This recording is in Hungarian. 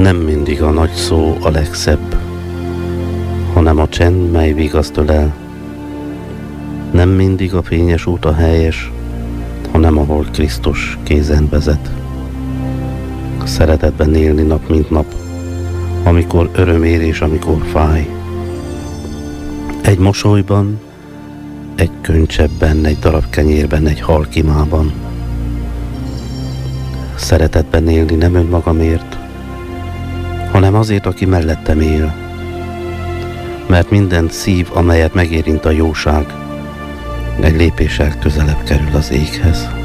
Nem mindig a nagy szó a legszebb, hanem a csend, mely vigaszt ölel. Nem mindig a fényes út a helyes, hanem ahol Krisztus kézen vezet. Szeretetben élni nap mint nap, amikor öröm ér és amikor fáj. Egy mosolyban, egy könycsebben, egy darab kenyérben, egy hal kimában. Szeretetben élni nem önmagamért, hanem azért, aki mellettem él. Mert minden szív, amelyet megérint a jóság, egy lépéssel közelebb kerül az éghez.